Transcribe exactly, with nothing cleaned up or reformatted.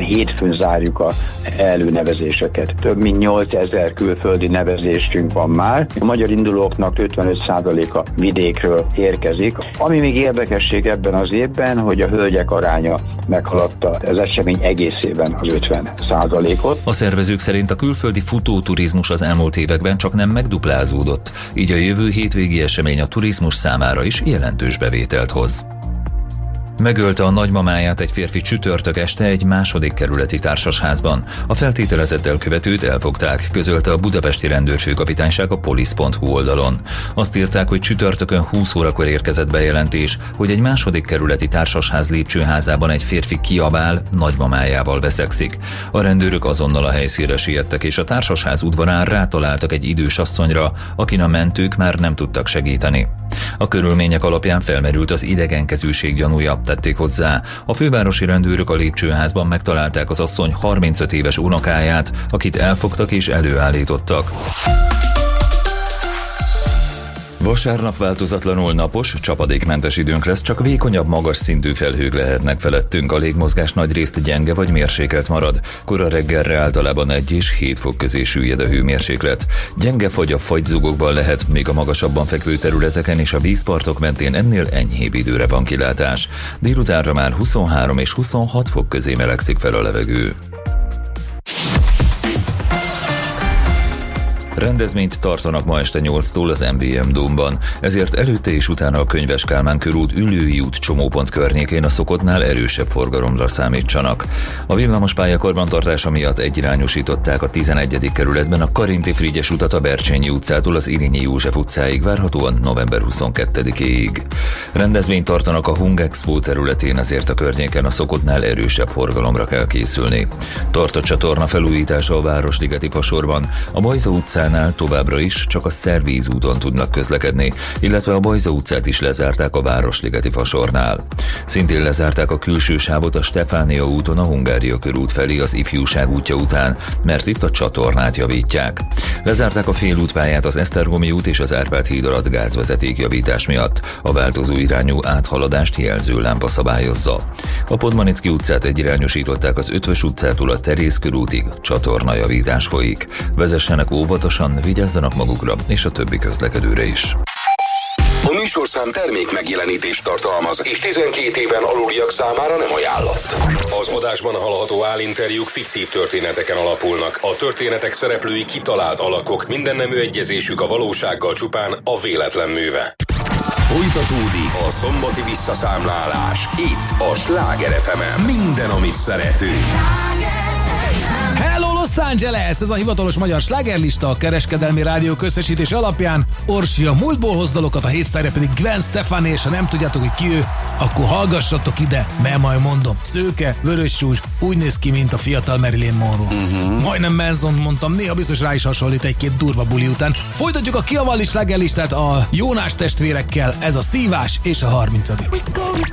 hétfőn zárjuk a előnevezéseket. Több mint nyolcezer külföldi nevezésünk van már. A magyar indulóknak ötvenöt százaléka vidékről érkezik. Ami még érdekesség ebben az évben, hogy a hölgyek aránya meghaladta az esemény egészében az ötven százalékot. A szervezők szerint a külföldi futóturizmus az elmúlt években csak nem megduplázódott, így a jövő hétvégi esemény a turizmus számára is jelentős bevételt hoz. Megölte a nagymamáját egy férfi csütörtök este egy második kerületi társasházban. A feltételezett elkövetőt elfogták, közölte a budapesti rendőrfőkapitányság a polisz pont hu oldalon. Azt írták, hogy csütörtökön húsz órakor érkezett bejelentés, hogy egy második kerületi társasház lépcsőházában egy férfi kiabál, nagymamájával veszekszik. A rendőrök azonnal a helyszínre siettek, és a társasház udvarán rátaláltak egy idős asszonyra, akin a mentők már nem tudtak segíteni. A körülmények alapján felmerült az idegenkezűség gyanúja, tették hozzá. A fővárosi rendőrök a lépcsőházban megtalálták az asszony harmincöt éves unokáját, akit elfogtak és előállítottak. Vasárnap változatlanul napos, csapadékmentes időnk lesz, csak vékonyabb, magas szintű felhők lehetnek felettünk, a légmozgás nagyrészt gyenge vagy mérsékelt marad. Kora reggelre általában egy és hét fok közé süllyed a hőmérséklet. Gyenge fagy a fagyzugokban lehet, még a magasabban fekvő területeken és a vízpartok mentén ennél enyhébb időre van kilátás. Délutánra már huszonhárom és huszonhat fok közé melegszik fel a levegő. Rendezvényt tartanak ma este nyolctól az em vé em Dómban, ezért előtte és utána a Könyves Kálmán körút, Üllői út csomópont környékén a szokottnál erősebb forgalomra számítsanak. A villamospálya karbantartása miatt egyirányosították a tizenegyedik kerületben a Karinti-Frigyes utat a Bercsényi utcától az Irényi József utcáig, várhatóan november huszonkettedikéig. Rendezvényt tartanak a Hung Expo területén, ezért a környéken a szokottnál erősebb forgalomra kell készülni. Tart a csatorna felújítása a Városligeti Fasorban, a Bajza utcán továbbra is csak a Szervíz úton tudnak közlekedni, illetve a Bajza utcát is lezárták a Városligeti Fasornál. Szintén lezárták a külső sávot a Stefánia úton a Hungária körút felé az Ifjúság útja után, mert itt a csatornát javítják. Lezárták a félútpályát az Esztergomi út és az Árpád híd alatt gázvezeték javítás miatt. A változó irányú áthaladást jelző lámpa szabályozza. A Podmanicki utcát egyirányosították az Ötvös utcától a Terész körútig, csatornajavítás folyik. Vezessenek óvatosan, vigyázzanak magukra és a többi közlekedőre is. A műsorszám termék megjelenítést tartalmaz, és tizenkét éven aluliak számára nem ajánlott. Az adásban hallható állinterjúk fiktív történeteken alapulnak. A történetek szereplői kitalált alakok, mindennemű egyezésük a valósággal csupán a véletlen műve. Folytatódik a szombati visszaszámlálás. Itt a Sláger ef emen. Minden, amit szeretünk. Hello Los Angeles! Ez a hivatalos magyar slágerlista a kereskedelmi rádió összesítés alapján. Orsi a múltból hoz dalokat, a hétszájra pedig Gwen Stefani, és ha nem tudjátok, hogy ki ő, akkor hallgassatok ide, mert majd mondom. Szőke, vörös rúzs, úgy néz ki, mint a fiatal Marilyn Monroe. Uh-huh. Majdnem Menzont mondtam, néha biztos rá is hasonlít egy-két durva buli után. Folytatjuk a kiavalli slágerlistát a Jónás testvérekkel, ez a Szívás és a harmincadik